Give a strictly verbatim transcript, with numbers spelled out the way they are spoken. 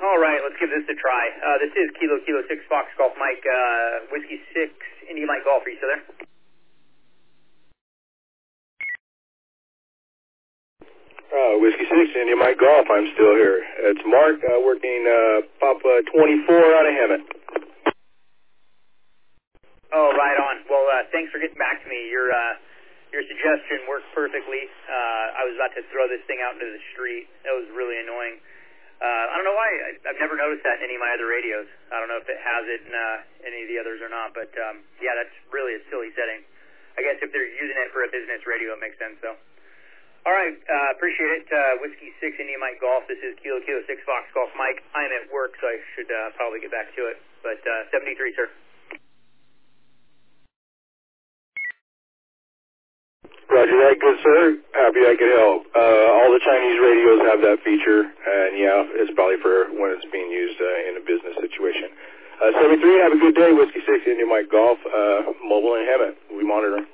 All right, let's give this a try. Uh, this is Kilo Kilo six Fox Golf Mike, uh, Whiskey six India Mike Golf. Are you still there? Uh, Whiskey six India Mike Golf. I'm still here. It's Mark, uh, working uh, Papa twenty-four out of Hemet. Oh, right on. Well, uh, thanks for getting back to me. Your uh, your suggestion worked perfectly. Uh, I was about to throw this thing out into the street. That was really annoying. Uh, I don't know why. I, I've never noticed that in any of my other radios. I don't know if it has it in uh, any of the others or not, but um, yeah, that's really a silly setting. I guess if they're using it for a business radio, it makes sense, though. All right, uh, appreciate it. Uh, Whiskey six India Mike Golf. This is Kilo Kilo six Fox Golf Mike. I'm at work, so I should uh, probably get back to it. But uh, seventy-three, sir. Roger that, good sir. Happy I could help. Uh, all the Chinese radios have that feature, and yeah, it's probably for when it's being used uh, in a business situation. Uh, seventy-three, have a good day. Whiskey six India Mike Golf, uh, mobile and Hemet. We monitor.